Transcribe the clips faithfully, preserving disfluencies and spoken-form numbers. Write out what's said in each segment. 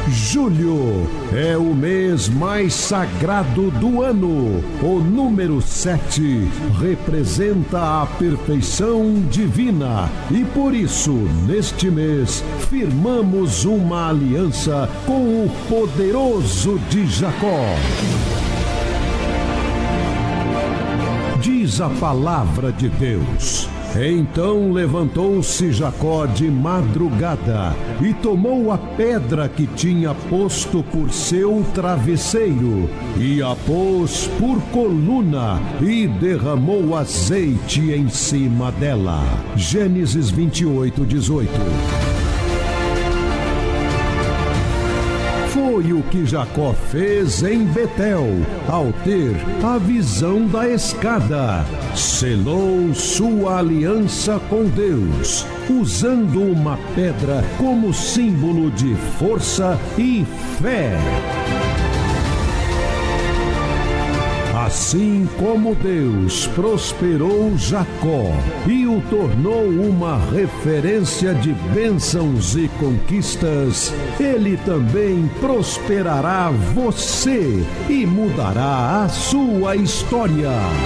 Julho é o mês mais sagrado do ano. O número sete representa a perfeição divina e por isso, neste mês, firmamos uma aliança com o poderoso de Jacó. Diz a palavra de Deus: então levantou-se Jacó de madrugada e tomou a pedra que tinha posto por seu travesseiro e a pôs por coluna e derramou azeite em cima dela. Gênesis vinte e oito, dezoito. Foi o que Jacó fez em Betel, ao ter a visão da escada. Selou sua aliança com Deus, usando uma pedra como símbolo de força e fé. Assim como Deus prosperou Jacó e o tornou uma referência de bênçãos e conquistas, Ele também prosperará você e mudará a sua história.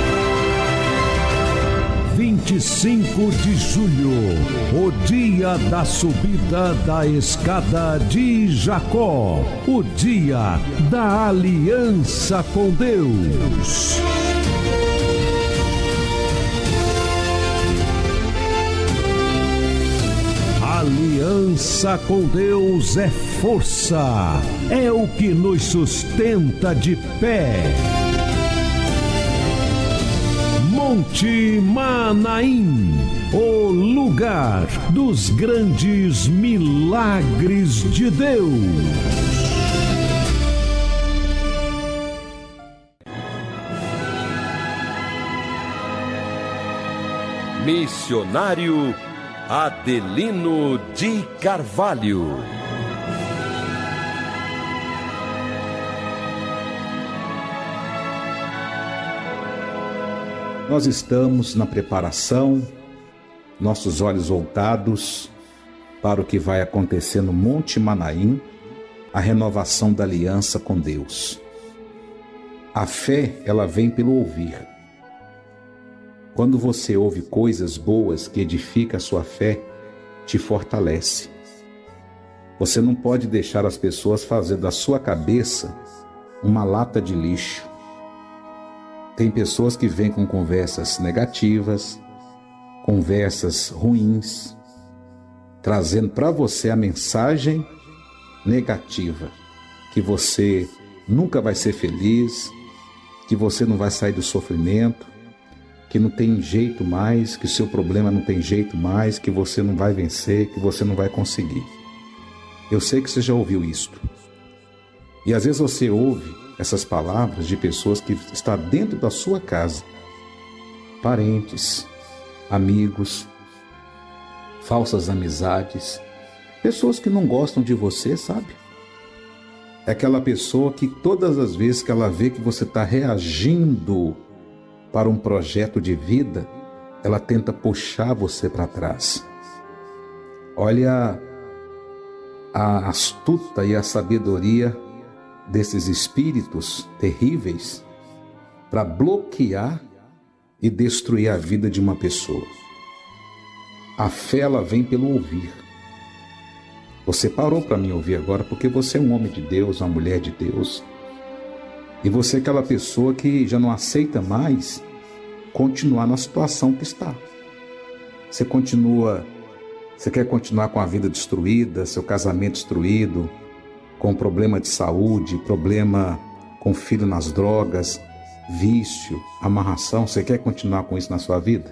vinte e cinco de julho, o dia da subida da escada de Jacó, o dia da aliança com Deus. Aliança com Deus é força, é o que nos sustenta de pé. Monte Manaim, o lugar dos grandes milagres de Deus. Missionário Adelino de Carvalho. Nós estamos na preparação, nossos olhos voltados para o que vai acontecer no Monte Manaim, a renovação da aliança com Deus. A fé, ela vem pelo ouvir. Quando você ouve coisas boas que edificam a sua fé, te fortalece. Você não pode deixar as pessoas fazer da sua cabeça uma lata de lixo. Tem pessoas que vêm com conversas negativas, conversas ruins, trazendo para você a mensagem negativa, que você nunca vai ser feliz, que você não vai sair do sofrimento, que não tem jeito mais, que o seu problema não tem jeito mais, que você não vai vencer, que você não vai conseguir. Eu sei que você já ouviu isto. E às vezes você ouve essas palavras de pessoas que estão dentro da sua casa, parentes, amigos, falsas amizades, pessoas que não gostam de você, sabe? É aquela pessoa que todas as vezes que ela vê que você está reagindo para um projeto de vida, ela tenta puxar você para trás. Olha a astuta e a sabedoria desses espíritos terríveis para bloquear e destruir a vida de uma pessoa. A fé, ela vem pelo ouvir. Você parou para me ouvir agora porque você é um homem de Deus, uma mulher de Deus. E você é aquela pessoa que já não aceita mais continuar na situação que está. Você continua, você quer continuar com a vida destruída, seu casamento destruído, com problema de saúde, problema com filho nas drogas, vício, amarração. Você quer continuar com isso na sua vida?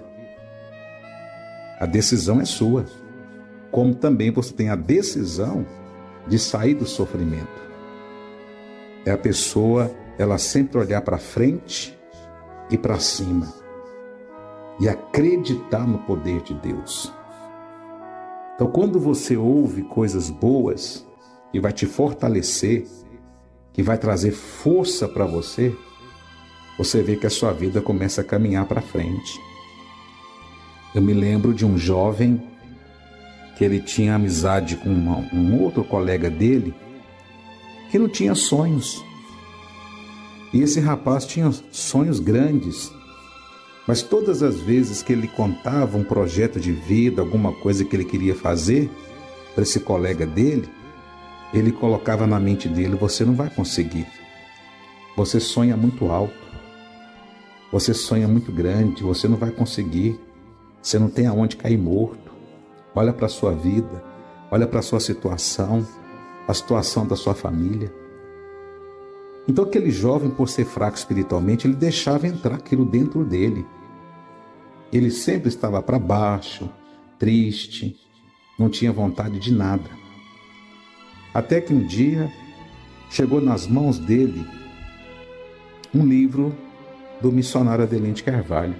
A decisão é sua. Como também você tem a decisão de sair do sofrimento. É a pessoa, ela sempre olhar para frente e para cima e acreditar no poder de Deus. Então, quando você ouve coisas boas que vai te fortalecer, que vai trazer força para você, você vê que a sua vida começa a caminhar para frente. Eu me lembro de um jovem que ele tinha amizade com uma, um outro colega dele, que não tinha sonhos. E esse rapaz tinha sonhos grandes, mas todas as vezes que ele contava um projeto de vida, alguma coisa que ele queria fazer para esse colega dele, ele colocava na mente dele: você não vai conseguir. Você sonha muito alto. Você sonha muito grande, você não vai conseguir. Você não tem aonde cair morto. Olha para a sua vida, olha para a sua situação, a situação da sua família. Então aquele jovem, por ser fraco espiritualmente, ele deixava entrar aquilo dentro dele. Ele sempre estava para baixo, triste, não tinha vontade de nada. Até que um dia chegou nas mãos dele um livro do missionário Adelino de Carvalho.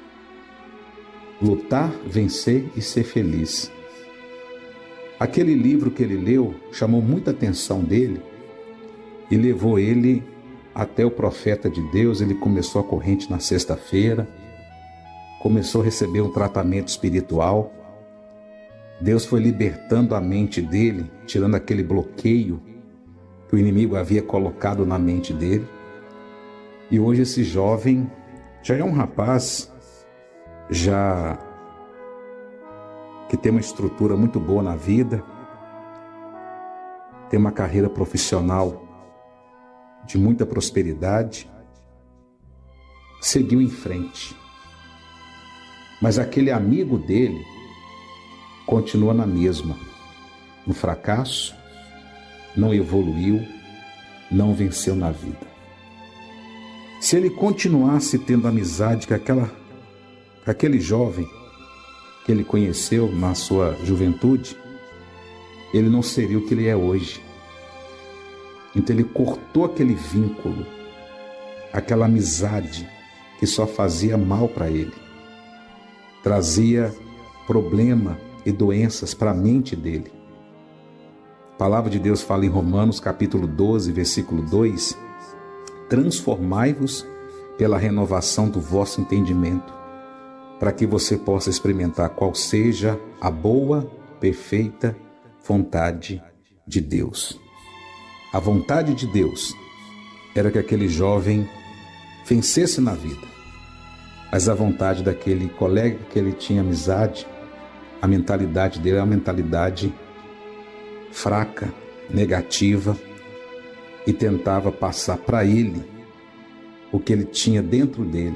Lutar, Vencer e Ser Feliz. Aquele livro que ele leu chamou muita atenção dele e levou ele até o profeta de Deus. Ele começou a corrente na sexta-feira, começou a receber um tratamento espiritual. Deus foi libertando a mente dele, tirando aquele bloqueio que o inimigo havia colocado na mente dele. E hoje esse jovem já é um rapaz já que tem uma estrutura muito boa na vida, tem uma carreira profissional de muita prosperidade, seguiu em frente. Mas aquele amigo dele continua na mesma, no fracasso, não evoluiu, não venceu na vida. Se ele continuasse tendo amizade com, aquela, com aquele jovem que ele conheceu na sua juventude, ele não seria o que ele é hoje. Então ele cortou aquele vínculo, aquela amizade que só fazia mal para ele, trazia problema e doenças para a mente dele. A palavra de Deus fala em Romanos capítulo doze, versículo dois: transformai-vos pela renovação do vosso entendimento, para que você possa experimentar qual seja a boa, perfeita vontade de Deus. A vontade de Deus era que aquele jovem vencesse na vida, mas a vontade daquele colega que ele tinha amizade, a mentalidade dele é uma mentalidade fraca, negativa, e tentava passar para ele o que ele tinha dentro dele,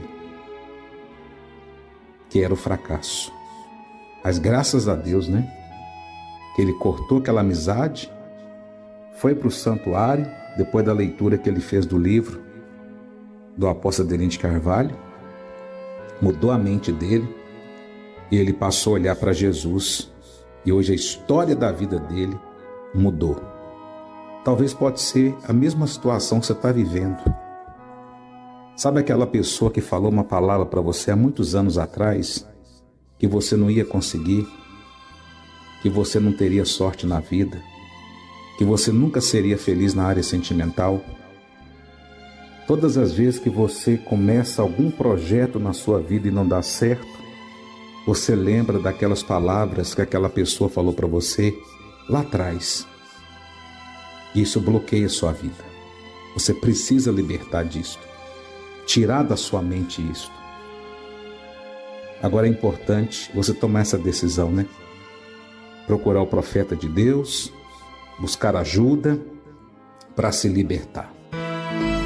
que era o fracasso. Mas graças a Deus, né, que ele cortou aquela amizade, foi para o santuário, depois da leitura que ele fez do livro do apóstolo Adelino de Carvalho, mudou a mente dele e ele passou a olhar para Jesus, e hoje a história da vida dele mudou. Talvez pode ser a mesma situação que você está vivendo. Sabe aquela pessoa que falou uma palavra para você há muitos anos atrás, que você não ia conseguir, que você não teria sorte na vida, que você nunca seria feliz na área sentimental? Todas as vezes que você começa algum projeto na sua vida e não dá certo, você lembra daquelas palavras que aquela pessoa falou para você lá atrás. Isso bloqueia a sua vida. Você precisa libertar disso, tirar da sua mente isso. Agora é importante você tomar essa decisão, né? Procurar o profeta de Deus, buscar ajuda para se libertar.